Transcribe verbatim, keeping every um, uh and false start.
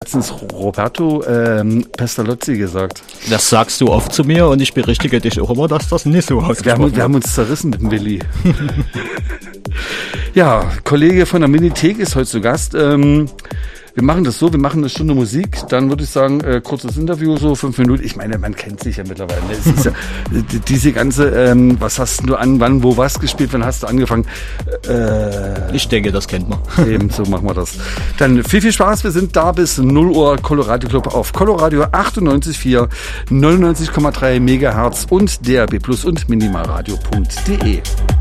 letztens Roberto ähm, Pestalozzi gesagt. Das sagst du oft zu mir und ich berichtige dich auch immer, dass das nicht so ausgesprochen wir haben, wir haben uns zerrissen mit dem Willi. Ja, Kollege von der Minithek ist heute zu Gast. Ähm, wir machen das so, wir machen eine Stunde Musik, dann würde ich sagen, äh, kurzes Interview, so fünf Minuten. Ich meine, man kennt sich ja mittlerweile. Ne? Es ist ja, diese ganze, ähm, was hast du an, wann, wo, was gespielt, wann hast du angefangen? Äh, ich denke, das kennt man. Eben, so machen wir das. Dann viel, viel Spaß, wir sind da bis null Uhr, Coloradio Club auf Coloradio achtundneunzig Komma vier, neunundneunzig Komma drei Megahertz und D A B plus und minimalradio punkt de.